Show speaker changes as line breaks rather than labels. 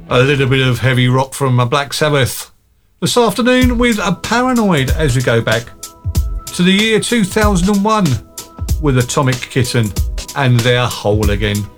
A little bit of heavy rock from Black Sabbath this afternoon with a Paranoid as we go back to the year 2001 with Atomic Kitten and their Whole Again.